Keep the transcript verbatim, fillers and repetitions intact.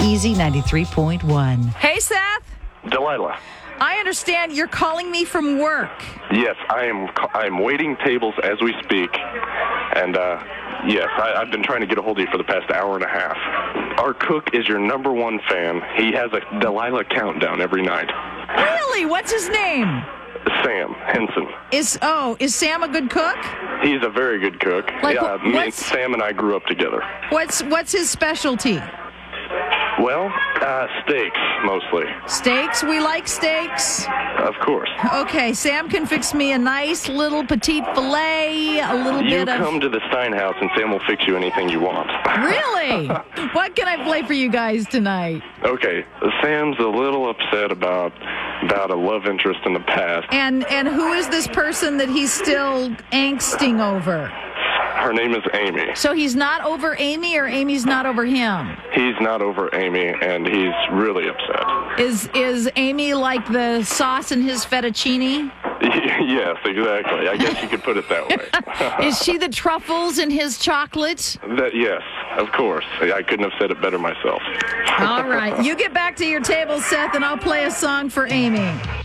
Easy ninety-three point one. Hey, Seth. Delilah. I understand you're calling me from work. Yes, I am. I am waiting tables as we speak, and uh, yes, I, I've been trying to get a hold of you for the past hour and a half. Our cook is your number one fan. He has a Delilah countdown every night. Really? What's his name? Sam Henson. Is oh, is Sam a good cook? He's a very good cook. Like, yeah, me and what's- Sam and I grew up together. What's what's his specialty? Well, uh, steaks mostly, Steaks? We like steaks. of course. Okay, Sam can fix me a nice little petite filet, a little You bit of... come to the Steinhaus and Sam will fix you anything you want. Really? What can I play for you guys tonight? Okay, Sam's a little upset about about a love interest in the past. And and who is this person that he's still angsting over? Her name is Amy. So he's not over Amy, or Amy's not over him? He's not over Amy, and he's really upset. Is is Amy like the sauce in his fettuccine? Yes, exactly. I guess you could put it that way. Is she the truffles in his chocolate? That yes, of course. I couldn't have said it better myself. All right. You get back to your table, Seth, and I'll play a song for Amy.